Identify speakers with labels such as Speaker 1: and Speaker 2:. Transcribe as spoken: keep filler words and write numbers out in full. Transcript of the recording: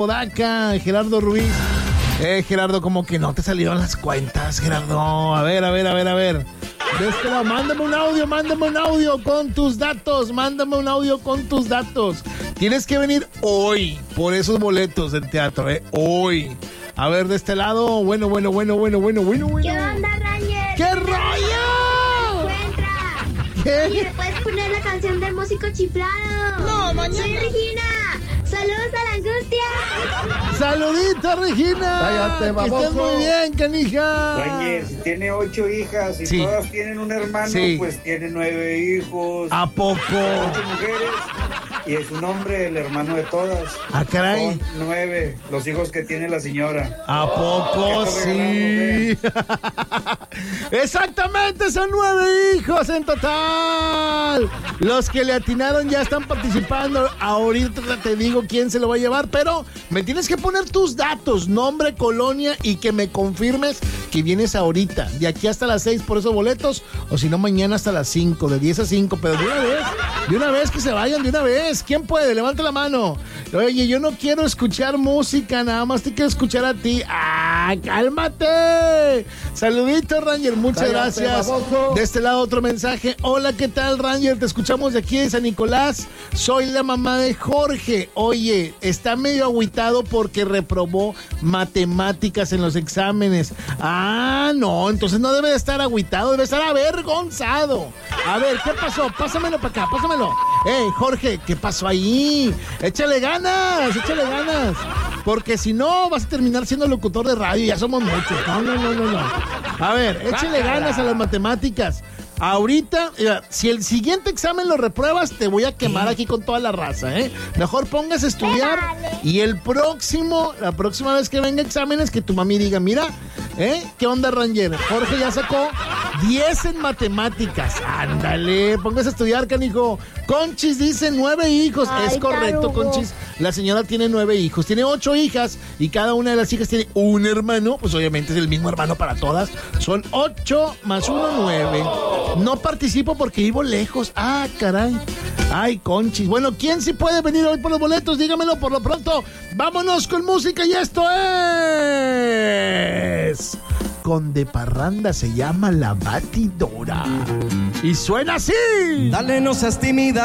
Speaker 1: Podaca, Gerardo Ruiz. Eh, Gerardo, como que no te salieron las cuentas, Gerardo. A ver, a ver, a ver, a ver. De este lado, mándame un audio, mándame un audio con tus datos, mándame un audio con tus datos. Tienes que venir hoy por esos boletos del teatro, ¿eh? Hoy. A ver, de este lado, bueno, bueno, bueno, bueno, bueno, bueno, bueno.
Speaker 2: ¿Qué onda, Ranger?
Speaker 1: ¡Qué rollo!
Speaker 2: Encuentra.
Speaker 1: ¿Qué?
Speaker 2: Oye, ¿puedes poner la canción del músico chiflado?
Speaker 1: No, mañana.
Speaker 2: Soy Regina. Saludos a la angustia.
Speaker 1: ¡Saludita, Regina!
Speaker 3: Cállate, baboso.
Speaker 1: Que estés muy bien, canija.
Speaker 4: Ranger, si tiene ocho hijas y
Speaker 1: Sí.
Speaker 4: todas tienen un hermano,
Speaker 1: Sí.
Speaker 4: pues tiene nueve hijos,
Speaker 1: ¿A poco?
Speaker 4: ocho mujeres, y es un hombre el hermano de todas.
Speaker 1: Ah, caray.
Speaker 4: Son nueve los hijos que tiene la señora.
Speaker 1: ¿A poco?
Speaker 4: ¿Qué
Speaker 1: Sí. Exactamente, son nueve hijos en total. Los que le atinaron ya están participando. Ahorita te digo quién se lo va a llevar, pero me tienes que poner tus datos, nombre, colonia y que me confirmes que vienes ahorita, de aquí hasta las seis por esos boletos, o si no mañana hasta las cinco, de diez a cinco, pero de una vez, de una vez que se vayan, de una vez. ¿Quién puede? Levanta la mano. Oye, yo no quiero escuchar música, nada más te quiero escuchar a ti. ¡Ah, cálmate! Saludito, Ranger, muchas
Speaker 3: Cállate,
Speaker 1: gracias.
Speaker 3: baboso.
Speaker 1: De este lado otro mensaje. Hola, ¿qué tal, Ranger? Te escuchamos de aquí de San Nicolás. Soy la mamá de Jorge. Oye, está medio agüitado porque reprobó matemáticas en los exámenes. Ah, no, entonces no debe de estar agüitado, debe estar avergonzado. A ver, ¿qué pasó? Pásamelo para acá, pásamelo. Ey, Jorge, ¿qué pasó ahí? Échale ganas, échale ganas. Porque si no, vas a terminar siendo locutor de radio. Ya somos muchos. No, no, no, no, no. A ver, échale ganas a las matemáticas. Ahorita, mira, si el siguiente examen lo repruebas, te voy a quemar aquí con toda la raza, ¿eh? Mejor pongas a estudiar y el próximo, la próxima vez que venga exámenes, que tu mami diga, mira, ¿eh? ¿Qué onda, Ranger? Jorge ya sacó diez en matemáticas. Ándale, póngase a estudiar, canijo. Conchis dice nueve hijos.
Speaker 2: Ay,
Speaker 1: es correcto,
Speaker 2: tarugo.
Speaker 1: Conchis. La señora tiene nueve hijos. Tiene ocho hijas y cada una de las hijas tiene un hermano. Pues obviamente es el mismo hermano para todas. Son ocho más uno, nueve. No participo porque vivo lejos. Ah, caray. Ay, Conchis. Bueno, ¿quién sí puede venir hoy por los boletos? Dígamelo por lo pronto. Vámonos con música y esto es... Con de parranda, se llama La Batidora. Y suena así.
Speaker 5: Dale, no seas tímida.